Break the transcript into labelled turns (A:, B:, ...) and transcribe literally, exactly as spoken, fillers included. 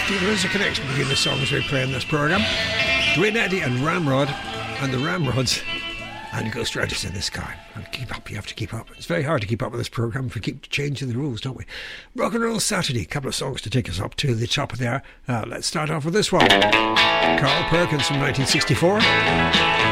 A: There is a connection between the songs we play in this programme. Duane Eddy and Ramrod, and the Ramrods, and Ghost Riders in the Sky. And keep up, you have to keep up. It's very hard to keep up with this programme if we keep changing the rules, don't we? Rock and Roll Saturday, a couple of songs to take us up to the top of the hour. Uh, let's start off with this one. Carl Perkins from nineteen sixty-four.